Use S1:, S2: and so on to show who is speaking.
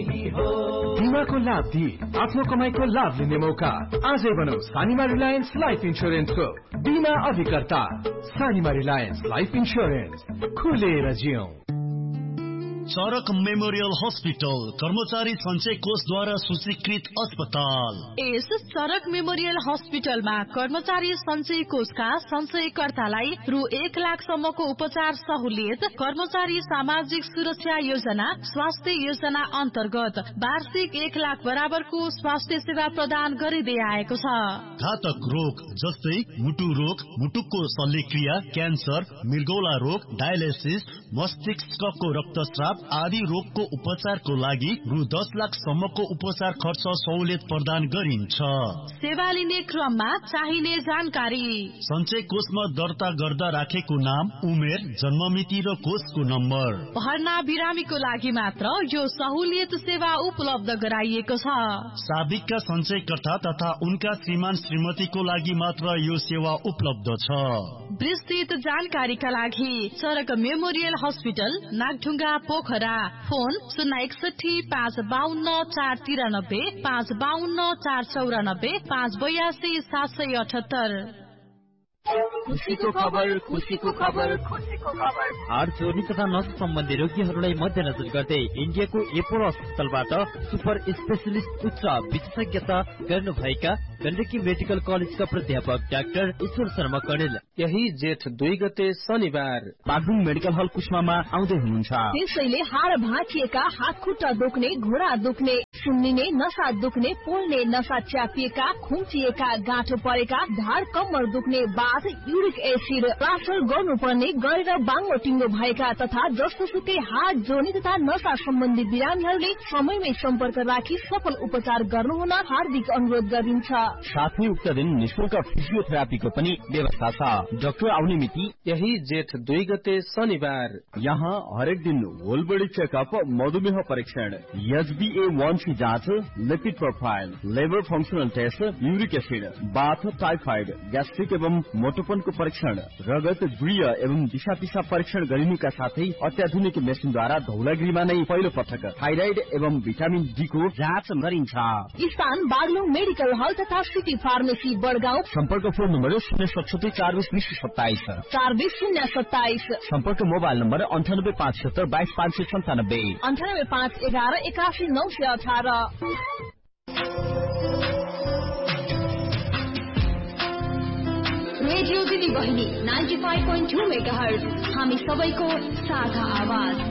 S1: यही हो।
S2: बिमाको लाभ दिई आफ्नो कमाईको लाभ लिने मौका। आजै बनौ सानिमा रिलायन्स लाइफ इन्स्योरेन्सको बिमा अभिकर्ता। सानिमा रिलायन्स लाइफ इन्स्योरेन्स, खुलेर जियौं।
S3: चरक मेमोरियल हस्पिटल कर्मचारी सञ्चय कोषद्वारा सूचीकृत अस्पताल।
S4: यस चरक मेमोरियल हस्पिटलमा कर्मचारी सञ्चय कोषका सञ्चयकर्तालाई रु 1 लाखसम्मको उपचार सहुलियत, कर्मचारी सामाजिक सुरक्षा योजना, स्वास्थ्य योजना अन्तर्गत वार्षिक 1 लाख बराबरको स्वास्थ्य सेवा प्रदान गरिँदै आएको छ।
S3: घातक रोग जस्तै मुटु रोग, मुटुको शल्यक्रिया, क्यान्सर, मृगौला रोग, डायलिसिस, मस्तिष्कको रक्तस्राव आदि रोगको उपचारको लागि रु 10 लाखसम्मको उपचार खर्च सहुलियत प्रदान गरिन्छ।
S4: सेवा लिने क्रममा चाहिने जानकारी।
S3: सञ्चय कोषमा दर्ता गर्दा राखेको नाम, उमेर, जन्ममिति र कोषको नम्बर।
S4: भर्ना बिरामीको लागि मात्र यो सहुलियत सेवा उपलब्ध गराइएको छ।
S3: साबिकका सञ्चयकर्ता तथा उनका श्रीमान श्रीमतीको लागि मात्र यो सेवा उपलब्ध छ।
S4: विस्तृत जानकारीका लागि चरक memorial hospital, Nagdhunga, Pokhara. Phone 061 552 493, 552 494, 582 778।
S1: खुशीको खबर, खुशीको खबर, खुशीको खबर।
S5: हाड चोर्नी तथा नस सम्बन्धी रोगीहरूलाई मध्यनजर गर्दै इन्डियाको एपोलो अस्पतालबाट सुपर स्पेशलिस्ट उच्च विशेषज्ञता गर्नुभएका गण्डकी मेडिकल कलेजका प्राध्यापक डाक्टर ईश्वर शर्मा कणेल
S6: यही जेठ 2 गते शनिबार
S5: बागलुङ मेडिकल हल कुस्मामा आउँदै हुनुहुन्छ।
S7: त्यसैले हाड भाँचिएका, हात खुट्टा दुख्ने, घुँडा दुख्ने, सुन्निने, नसा दुख्ने, पोल्ने, नसा च्यापिएका, खुम्चिएका, गाँठो परेका, ढाड कम्मर दुख्ने, बाथ, युरिक एसिड ट्रान्सफर गर्नुपर्ने, गरेर बाङ्गो टिङ्गो भएका तथा जस्तोसुकै हाड जोड्ने तथा नसा सम्बन्धी बिरामीहरूले समयमै सम्पर्क राखी सफल उपचार गर्नुहुन हार्दिक अनुरोध गरिन्छ।
S5: साथै उक्त दिन निशुल्क फिजियोथेरापीको पनि व्यवस्था छ। डाक्टर आउने मिति
S6: यही जेठ 2 गते शनिबार।
S5: यहाँ हरेक दिन होल बडी चेकअप, मधुमेह परीक्षण, HbA1c जाँच, lipid profile, liver functional test, uric acid, बाथ, टाइफाइड, ग्यास्ट्रिक एवं मोटोपनको परीक्षण, रगत, गुह्य एवं दिशा पिसाब परीक्षण गरिनुका साथै अत्याधुनिक मेसिनद्वारा धौलागिरीमा नै पहिलो पटक थाइराइड एवं भिटामिन डी को जाँच गरिन्छ।
S7: स्थान बागलुङ मेडिकल हल तथा सिटी फार्मेसी बडगाउँ।
S5: सम्पर्क फोन नम्बर 067 420
S7: 420
S5: सम्पर्क मोबाइल नम्बर 98 570 22 597
S7: 98 511 81 918। रेडियो दिदी बहिनी 95.2 मेगाहर्ज, हामी सबैको साझा आवाज।